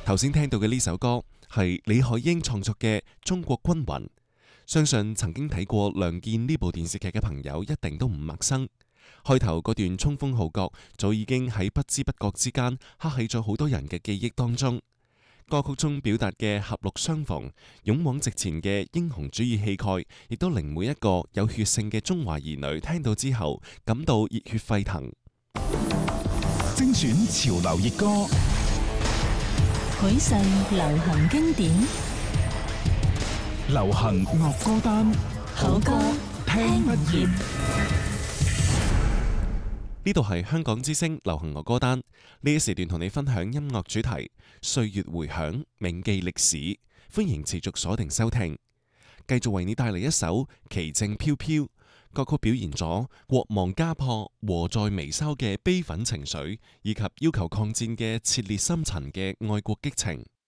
頭先聽到嘅呢首歌係李海英創作嘅《中國軍魂》，相信曾經睇過《亮劍》呢部電視劇嘅朋友一定都唔陌生。開頭嗰段衝鋒號角早已經喺不知不覺之間刻喺咗好多人嘅記憶當中。歌曲中表達嘅狹路相逢、勇往直前嘅英雄主義氣概，亦都令每一個有血性嘅中華兒女聽到之後感到熱血沸騰。 精選潮流熱歌， 許世流行經典， 流行樂歌單， 好歌聽不厭。 呢度係香港之聲流行樂歌單，呢一時段同你分享音樂主題，歲月回響，銘記歷史。歡迎持續鎖定收聽，繼續為你帶嚟一首《奇正飄飄》。歌曲表現咗國亡家破、禍在眉梢嘅悲憤情緒，以及要求抗戰嘅切烈深層嘅愛國激情。